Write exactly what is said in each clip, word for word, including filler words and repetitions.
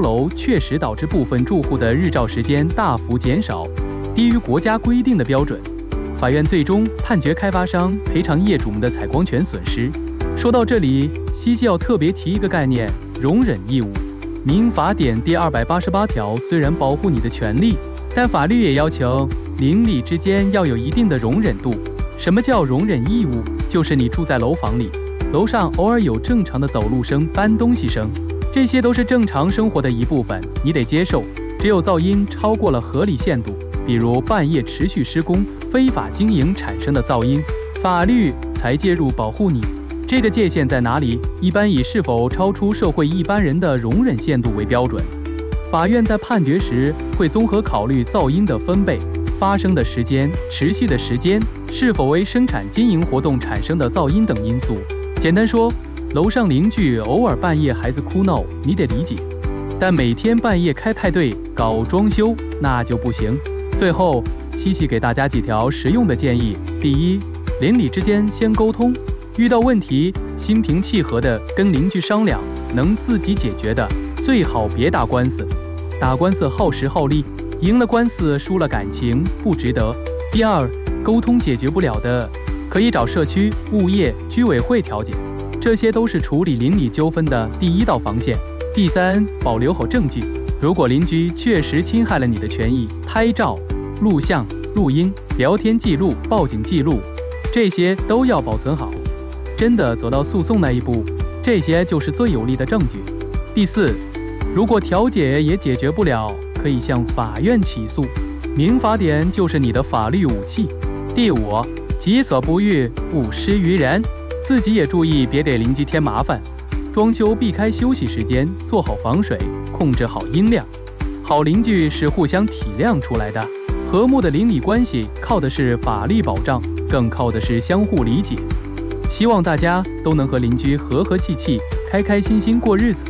楼确实导致部分住户的日照时间大幅减少，低于国家规定的标准。法院最终判决开发商赔偿业主们的采光权损失。说到这里，西西要特别提一个概念：容忍义务。民法典第二百八十八条虽然保护你的权利，但法律也要求邻里之间要有一定的容忍度。什么叫容忍义务？就是你住在楼房里，楼上偶尔有正常的走路声、搬东西声，这些都是正常生活的一部分，你得接受。只有噪音超过了合理限度，比如半夜持续施工、非法经营产生的噪音，法律才介入保护你。这个界限在哪里？一般以是否超出社会一般人的容忍限度为标准。法院在判决时会综合考虑噪音的分贝、发生的时间、持续的时间，是否为生产经营活动产生的噪音等因素。简单说，楼上邻居偶尔半夜孩子哭闹，你得理解，但每天半夜开派对、搞装修，那就不行。最后，西西给大家几条实用的建议：第一，邻里之间先沟通，遇到问题心平气和地跟邻居商量，能自己解决的最好别打官司，打官司耗时耗力，赢了官司输了感情，不值得。第二，沟通解决不了的，可以找社区、物业、居委会调解，这些都是处理邻里纠纷的第一道防线。第三，保留好证据，如果邻居确实侵害了你的权益，拍照、录像、录音、聊天记录、报警记录，这些都要保存好。真的走到诉讼那一步，这些就是最有力的证据。第四，如果调解也解决不了，可以向法院起诉，民法典就是你的法律武器。第五，己所不欲，勿施于人，自己也注意别给邻居添麻烦。装修避开休息时间，做好防水，控制好音量。好邻居是互相体谅出来的，和睦的邻里关系靠的是法律保障，更靠的是相互理解。希望大家都能和邻居和和气气、开开心心过日子。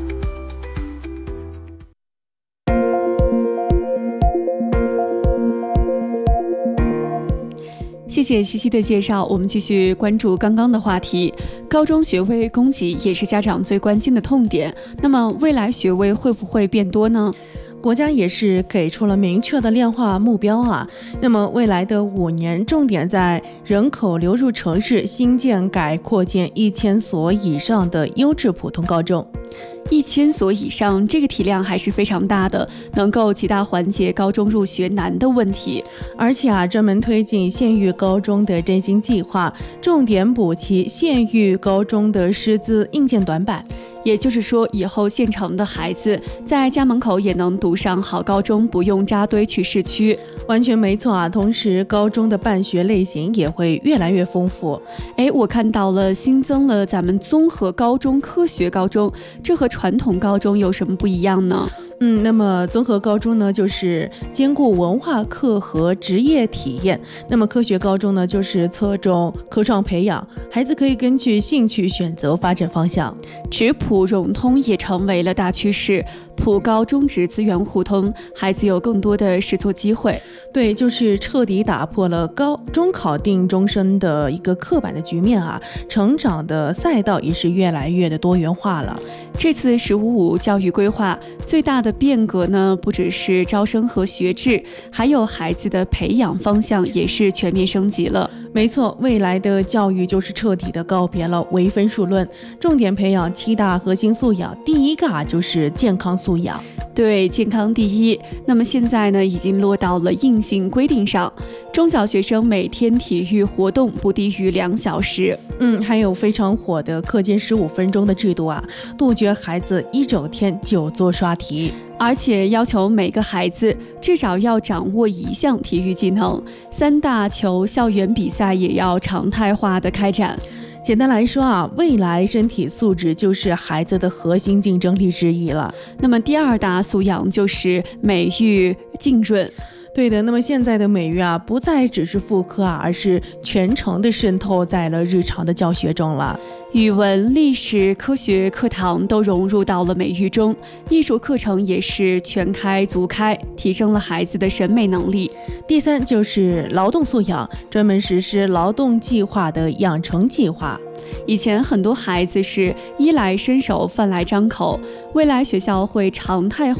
谢谢西西的介绍，我们继续关注刚刚的话题。高中学位供给也是家长最关心的痛点，那么未来学位会不会变多呢？ 国家也是给出了明确的量化目标啊。那么未来的五年，重点在人口流入城市，新建改扩建一千所以上的优质普通高中。 一千所以上，这个体量还是非常大的，能够极大缓解高中入学难的问题。 而且啊，专门推进县域高中的振兴计划，重点补齐县域高中的师资硬件短板。 也就是说，以后县城的孩子在家门口也能读上好高中，不用扎堆去市区。 完全没错啊！同时，高中的办学类型也会越来越丰富。 哎，我看到了新增了咱们综合高中、科学高中，这和传统高中有什么不一样呢？ 嗯，那么综合高中呢，就是兼顾文化课和职业体验；那么科学高中呢，就是侧重科创培养，孩子可以根据兴趣选择发展方向。 职普融通也成为了大趋势，普高中职资源互通，孩子有更多的实作机会。 对，就是彻底打破了高中考定终身的一个刻板的局面啊，成长的赛道也是越来越的多元化了。 这次“十五五”教育规划最大的变革呢，不只是招生和学制，还有孩子的培养方向也是全面升级了。 没错，未来的教育就是彻底的告别了唯分数论，重点培养七大核心素养，第一个啊就是健康素养。 对，健康第一。那么现在呢，已经落到了硬性规定上，中小学生每天体育活动不低于两小时。 嗯，还有非常火的课间十五分钟的制度啊，杜绝孩子一整天久坐刷题。 而且要求每个孩子至少要掌握一项体育技能，三大球校园比赛也要常态化的开展。 简单来说啊，未来身体素质就是孩子的核心竞争力之一了。 那么第二大素养就是美育浸润。 对的，那么现在的美育啊，不再只是复刻啊，而是全程的渗透在了日常的教学中了。 语文、历史、科学课堂都融入到了美育中，艺术课程也是全开足开，提升了孩子的审美能力。 第三就是劳动素养，专门实施劳动计划的养成计划。 以前很多孩子是衣来伸手饭来张口，未来学校会常态